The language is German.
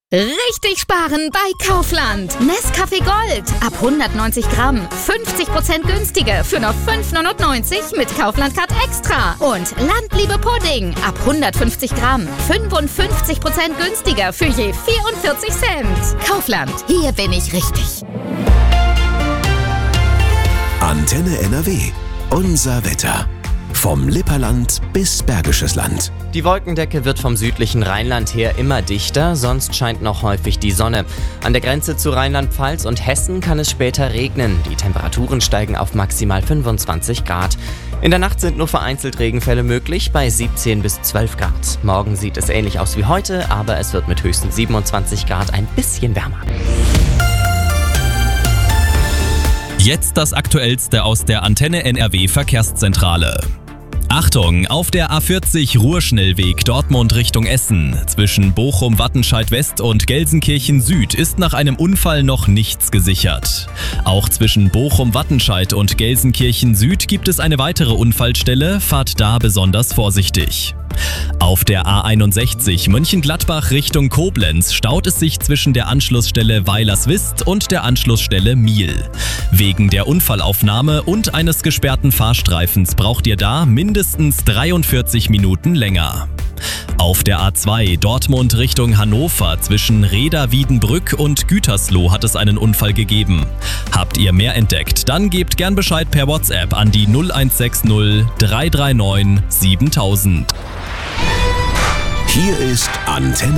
Richtig sparen bei Kaufland. Nescafé Gold ab 190 Gramm. 50% günstiger für nur 5,99 mit Kaufland Card Extra. Und Landliebe Pudding ab 150 Gramm. 55% günstiger für je 44 Cent. Kaufland, hier bin ich richtig. Antenne NRW. Unser Wetter. Vom Lipperland bis Bergisches Land. Die Wolkendecke wird vom südlichen Rheinland her immer dichter, sonst scheint noch häufig die Sonne. An der Grenze zu Rheinland-Pfalz und Hessen kann es später regnen. Die Temperaturen steigen auf maximal 25 Grad. In der Nacht sind nur vereinzelt Regenfälle möglich, bei 17 bis 12 Grad. Morgen sieht es ähnlich aus wie heute, aber es wird mit höchstens 27 Grad ein bisschen wärmer. Jetzt das Aktuellste aus der Antenne NRW Verkehrszentrale. Achtung, auf der A40 Ruhrschnellweg Dortmund Richtung Essen zwischen Bochum-Wattenscheid West und Gelsenkirchen Süd ist nach einem Unfall noch nichts gesichert. Auch zwischen Bochum-Wattenscheid und Gelsenkirchen Süd gibt es eine weitere Unfallstelle, fahrt da besonders vorsichtig. Auf der A61 Mönchengladbach Richtung Koblenz staut es sich zwischen der Anschlussstelle Weilerswist und der Anschlussstelle Miel. Wegen der Unfallaufnahme und eines gesperrten Fahrstreifens braucht ihr da mindestens 43 Minuten länger. Auf der A2 Dortmund Richtung Hannover zwischen Reda-Wiedenbrück und Gütersloh hat es einen Unfall gegeben. Habt ihr mehr entdeckt, dann gebt gern Bescheid per WhatsApp an die 0160 339 7000. Hier ist Antenne